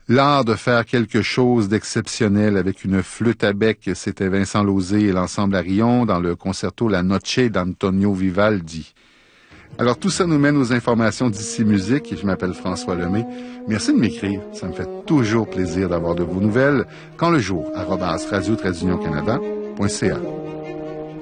L'art de faire quelque chose d'exceptionnel avec une flûte à bec, c'était Vincent Lauzé et l'ensemble Arion dans le concerto La Noche d'Antonio Vivaldi. Alors tout ça nous mène aux informations d'ici musique et je m'appelle François Lemay. Merci de m'écrire, ça me fait toujours plaisir d'avoir de vos nouvelles. Quand le jour, @radio-canada.ca.